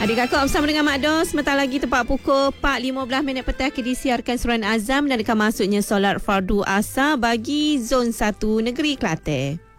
Adik kakak bersama dengan Mak Dos. Sebentar lagi tepat pukul 4.15 petang akan disiarkan surat azam dan akan masuknya solat fardu asar bagi zon 1 negeri Kelantan.